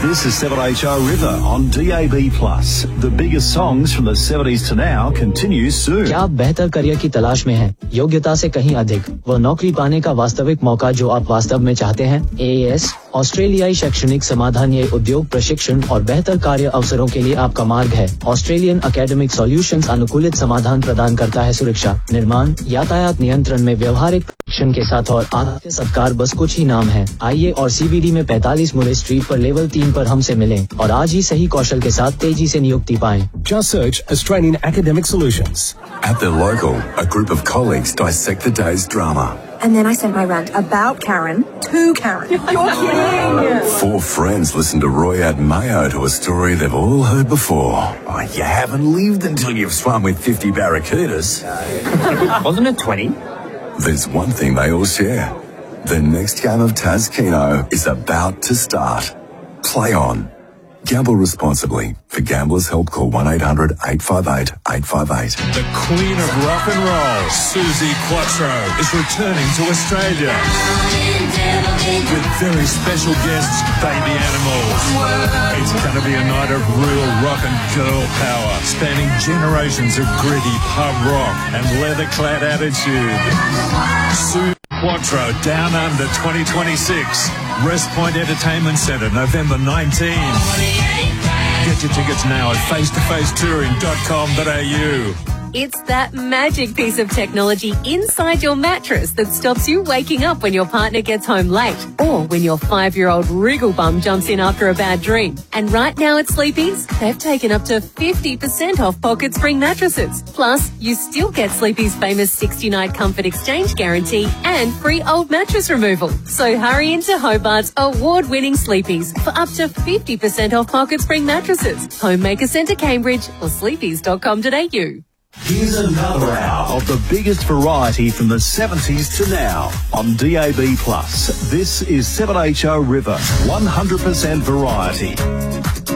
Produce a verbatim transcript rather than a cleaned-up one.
This is seven H O River on D A B plus. The biggest songs from the seventies to now continues soon. क्या आप बेहतर career की तलाश में हैं? योग्यता से कहीं अधिक वह नौकरी पाने का वास्तविक मौका जो आप वास्तव में चाहते हैं? ए ए एस ऑस्ट्रेलियाई शैक्षणिक समाधान ये उद्योग प्रशिक्षण और बेहतर कार्य अवसरों के लिए आपका मार्ग है। ऑस्ट्रेलियन एकेडमिक सॉल्यूशंस अनुकूलित समाधान प्रदान करता है सुरक्षा, निर्माण, यातायात नियंत्रण में व्यवहारिक प्रशिक्षण के साथ और आतिथ्य सत्कार बस कुछ ही नाम है। आइए और सी बी डी में पैंतालीस मुरे स्ट्रीट पर लेवल तीन पर हमसे मिलें और आज ही सही कौशल के साथ तेजी से नियुक्ति पाएं। Just search Australian Academic Solutions. At their local, a group of colleagues dissect the day's drama. And then I sent my rant about Karen to Karen. You're kidding! Four friends listen to Royad Mayo to a story they've all heard before. Oh, you haven't lived until you've swum with fifty barracudas. Wasn't it twenty? There's one thing they all share. The next game of Taz Keno is about to start. Play on. Gamble responsibly. For Gamblers' Help, call one eight hundred eight five eight eight five eight. The Queen of Rock and Roll, Suzi Quatro, is returning to Australia with very special guests, Baby Animals. It's going to be a night of real rock and girl power, spanning generations of gritty pub rock and leather-clad attitude. Suzi Quatro, Down Under twenty twenty-six. Rest Point Entertainment Centre, November nineteenth. Get your tickets now at face to face touring dot com dot a u. It's that magic piece of technology inside your mattress that stops you waking up when your partner gets home late or when your five-year-old wriggle bum jumps in after a bad dream. And right now at Sleepy's, they've taken up to fifty percent off Pocket Spring mattresses. Plus, you still get Sleepy's famous sixty-night comfort exchange guarantee and free old mattress removal. So hurry into Hobart's award-winning Sleepy's for up to fifty percent off Pocket Spring mattresses. Homemaker Centre Cambridge or sleepys dot com dot a u. Here's another hour of the biggest variety from the seventies to now on D A B plus. This is seven H O River, one hundred percent variety.